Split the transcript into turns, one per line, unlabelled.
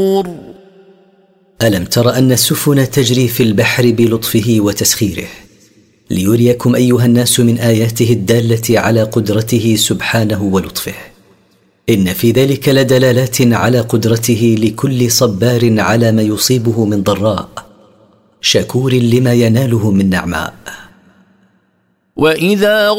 ألم تر أن السفن تجري في البحر بلطفه وتسخيره ليريكم أيها الناس من آياته الدالة على قدرته سبحانه ولطفه. إن في ذلك لدلالات على قدرته لكل صبار على ما يصيبه من ضراء شكور لما يناله من نعماء.
وإذا